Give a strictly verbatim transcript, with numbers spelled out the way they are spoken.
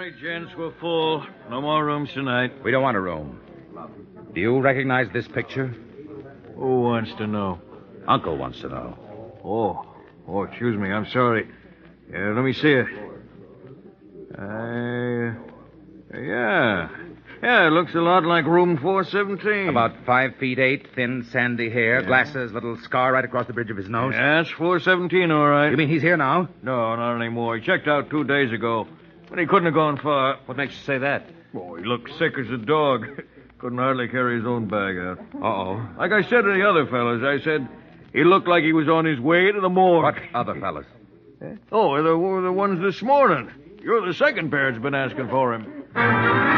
right, gents, we're full. No more rooms tonight. We don't want a room. Do you recognize this picture? Who wants to know? Uncle wants to know. Oh. Oh, excuse me. I'm sorry. Yeah, let me see it. Uh, yeah. Yeah, it looks a lot like room four seventeen. About five feet eight, thin, sandy hair, Yeah. glasses, little scar right across the bridge of his nose. Yeah, that's four seventeen, all right. You mean he's here now? No, not anymore. He checked out two days ago. But he couldn't have gone far. What makes you say that? Oh, he looked sick as a dog. Couldn't hardly carry his own bag out. Uh-oh. Like I said to the other fellas, I said he looked like he was on his way to the morgue. What other fellas? Oh, the, the ones this morning. You're the second pair that's been asking for him.